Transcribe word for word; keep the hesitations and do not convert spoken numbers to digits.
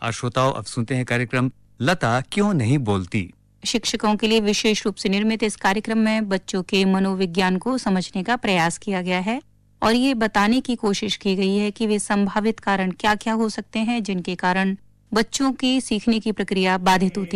आज श्रोताओं, अब सुनते हैं कार्यक्रम लता क्यों नहीं बोलती। शिक्षकों के लिए विशेष रूप से निर्मित इस कार्यक्रम में बच्चों के मनोविज्ञान को समझने का प्रयास किया गया है और ये बताने की कोशिश की गई है कि वे संभावित कारण क्या-क्या हो सकते हैं जिनके कारण बच्चों की सीखने की प्रक्रिया बाधित होती है।